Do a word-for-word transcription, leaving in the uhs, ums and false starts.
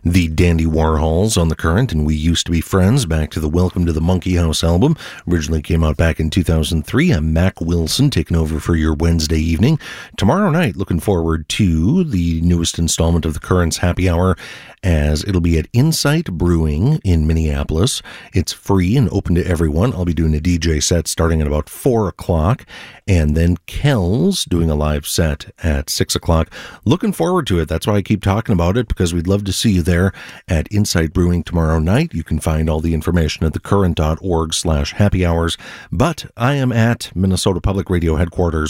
The Dandy Warhols on The Current and We Used to Be Friends, back to the Welcome to the Monkey House album. Originally came out back in two thousand three. I'm Mac Wilson, taking over for your Wednesday evening. Tomorrow night, looking forward to the newest installment of The Current's Happy Hour, as it'll be at Insight Brewing in Minneapolis. It's free and open to everyone. I'll be doing a D J set starting at about four o'clock, and then Kells doing a live set at six o'clock. Looking forward to it. That's why I keep talking about it, because we'd love to see you there at Insight Brewing tomorrow night. You can find all the information at thecurrent.org slash happy hours. But I am at Minnesota Public Radio headquarters